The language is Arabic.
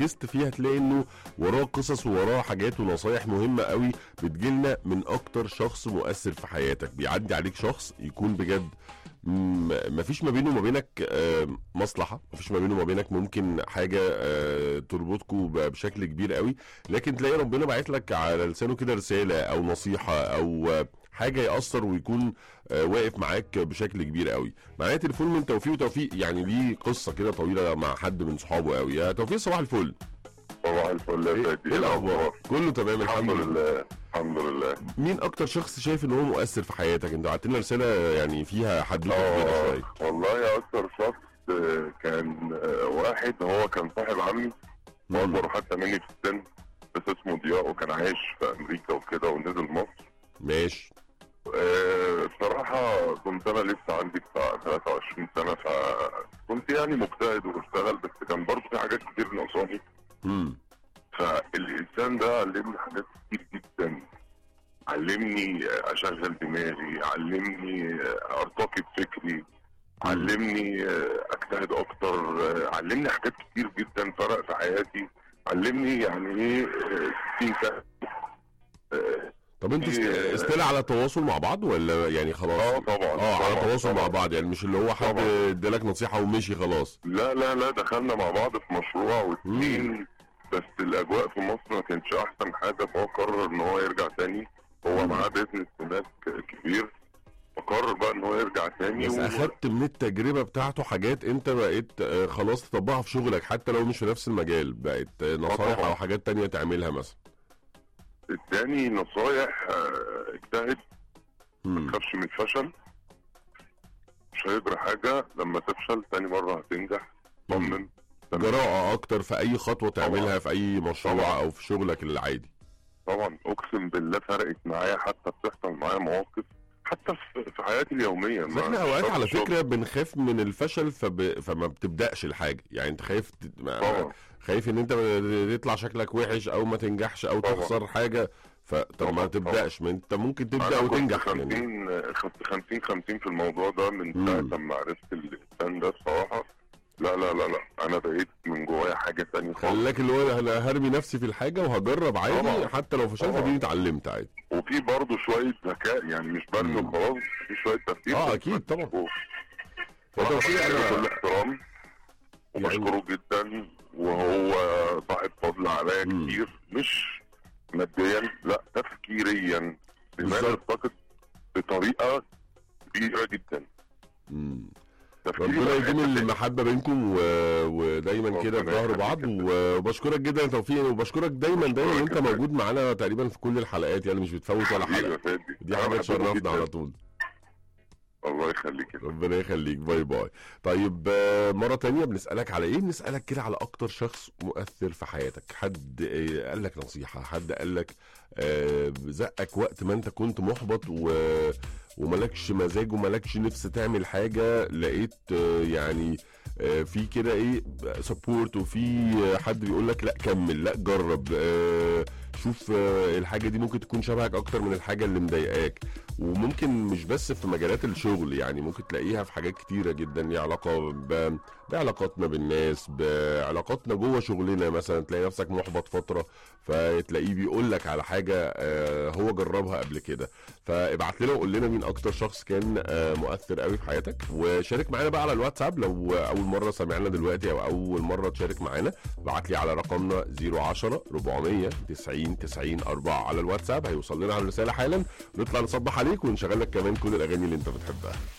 ركزت فيه هتلاقي انه وراه قصص ووراه حاجات ونصايح مهمه قوي بتجيلنا من اكتر شخص مؤثر في حياتك. بيعدي عليك شخص يكون بجد مفيش ما بينه وما بينك مصلحه، مفيش ما بينه وما بينك ممكن حاجه تربطكوا بشكل كبير قوي، لكن تلاقي ربنا باعت لك على لسانه كده رساله او نصيحه او حاجه ياثر ويكون واقف معاك بشكل كبير قوي. معايا تليفون من توفيق، وتوفيق يعني ليه قصه كده طويله مع حد من صحابه قوي. يا توفيق صباح الفل. صباح الفل يا فادي. ايه الاخبار؟ كله تمام الحمد لله. الحمد لله. مين اكتر شخص شايف ان هو مؤثر في حياتك؟ انت بعت لنا رساله يعني فيها حدوته كبيره شويه. والله اكتر شخص كان واحد هو كان صاحب عمي واكبر حتى مني في السن، بس اسمه ضياء، وكان عايش في امريكا وكده ونزل مصر. ماشي. بصراحة كنت أنا لسه عندي بتاع 23 سنة، فكنت يعني مجتهد وبشتغل، بس كان برضه في حاجات كتير ناقصاني. فالإنسان ده علمني حاجات كتير جدا، علمني أشغل دماغي، علمني أرتقي بفكري، علمني أجتهد أكتر، علمني حاجات كتير جدا فرق في حياتي، علمني يعني إيه 60 سنة. طب انتوا استيل على تواصل مع بعض ولا يعني خلاص؟ طبعا. على تواصل مع بعض، يعني مش اللي هو حد ادالك نصيحه ومشي خلاص. لا دخلنا مع بعض في مشروع واتنين، بس الاجواء في مصر ما كانتش احسن حاجه، فهو قرر ان هو يرجع تاني. هو معاه بيزنس هناك كبير، فقرر بقى ان هو يرجع تاني. بس اخدت من التجربه بتاعته حاجات انت بقيت خلاص تطبقها في شغلك، حتى لو مش في نفس المجال، بقت نصايح او حاجات تانية تعملها مثلا. التاني نصايح اجتهد، ما تخافش من الفشل، مش هيجرى حاجه، لما تفشل تاني مره هتنجح، طمن. جراءة اكتر في اي خطوه تعملها في اي مشروع او في شغلك العادي. طبعا اقسم بالله فرقت معايا، حتى بتحصل معايا مواقف حتى في حياتي اليوميه. احنا اوقات على فكره بنخاف من الفشل فما بتبداش الحاجه، يعني انت خايف خايف ان انت يطلع شكلك وحش او ما تنجحش او تخسر حاجه، طب ما تبداش، ما انت ممكن تبدا وتنجح. خدت 50-50 في الموضوع ده من ساعه لما عرفت الانسان ده بصراحه. لا انا بقيت من جوايا حاجه ثانيه خالص. خلاك اللي هو انا هرمي نفسي في الحاجه وهجرب عادي، حتى لو فشلت دي اتعلمت عادي. وفي برضه شويه ذكاء، يعني مش برمي وخلاص، في شويه تفكير. اكيد طبعا. وتوفيق انا كل احترام وبشكره جدا، وهو صاحب فضل عليا كتير، مش ماديا لا تفكيريا، دماغه ارتقت بطريقه كبيره جدا. ربنا يديم المحبه بينكم ودايما كده في ظهر بعض. وبشكرك جدا يا توفيق، وبشكرك دايما انت موجود معانا تقريبا في كل الحلقات، يعني مش بتفوت ولا حلقه، دي حاجه تشرفنا على طول. الله يخليك. ربنا يخليك. باي باي. طيب مرة تانية بنسألك على ايه؟ بنسألك كده على اكتر شخص مؤثر في حياتك، حد قال لك نصيحة، حد قال لك زقك وقت ما انت كنت محبط وملكش مزاج وملكش نفس تعمل حاجة، لقيت يعني في كده ايه سبورت، وفي حد بيقول لك لا كمل، لا جرب، شوف الحاجة دي ممكن تكون شبهك اكتر من الحاجة اللي مضايقاك. وممكن مش بس في مجالات الشغل، يعني ممكن تلاقيها في حاجات كتيرة جدا ليها علاقة بعلاقاتنا بالناس، بعلاقاتنا جوه شغلنا. مثلا تلاقي نفسك محبط فترة فتلاقيه بيقول لك على حاجة هو جربها قبل كده. فابعت لنا وقول لنا مين اكتر شخص كان مؤثر قوي في حياتك، وشارك معانا بقى على الواتساب. لو اول مرة سمعنا دلوقتي او اول مرة تشارك معانا، ابعت لي على رقمنا 010 400 90 90 4 على الواتساب، هيوصل لنا على الرسالة حالا، نطلع نصبح عليك ونشغل لك كمان كل الاغاني اللي انت بتحبها.